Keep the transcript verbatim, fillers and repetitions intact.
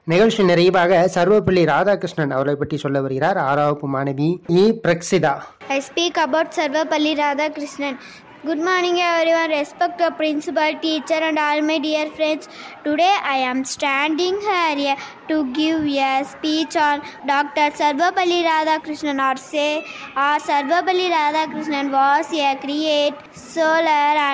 நிகழ்ச்சி நிறைவாக சர்வப்பள்ளி ராதாகிருஷ்ணன் அவர்களை பற்றி சொல்ல வருகிறார் ஆறாவது மாணவி இ பிரக்சிதா. I speak about Sarvapalli Radhakrishnan. Good morning everyone, respect the principal, teacher and all my dear friends. Today I am standing here to give a speech on Doctor Sarvapalli Radhakrishnan or say or Sarvapalli Radhakrishnan was a great solar and